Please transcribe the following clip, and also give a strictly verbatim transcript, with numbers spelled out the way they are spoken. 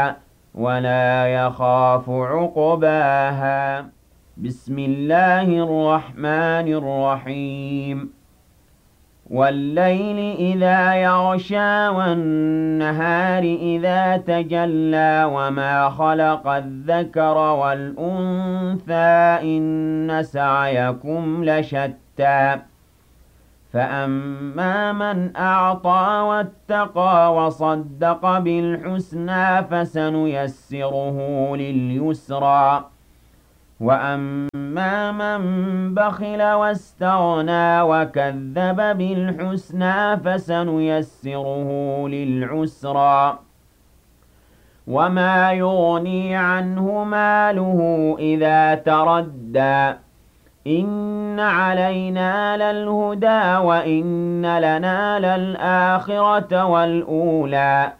ولا يخاف عقباها. بسم الله الرحمن الرحيم والليل إذا يغشى والنهار إذا تجلى وما خلق الذكر والأنثى إن سعيكم لشتى فأما من أعطى واتقى وصدق بالحسنى فسنيسره لليسرى وأما من بخل واستغنى وكذب بالحسنى فسنيسره للعسرى وما يغني عنه ماله إذا تردى إن علينا للهدى وإن لنا للآخرة والأولى